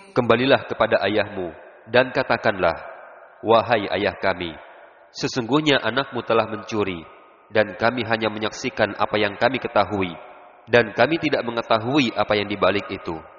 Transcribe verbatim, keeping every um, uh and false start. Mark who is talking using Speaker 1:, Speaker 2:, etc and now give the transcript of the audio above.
Speaker 1: kembalilah kepada ayahmu dan katakanlah, wahai ayah kami, sesungguhnya anakmu telah mencuri, dan kami hanya menyaksikan apa yang kami ketahui, dan kami tidak mengetahui apa yang di balik itu.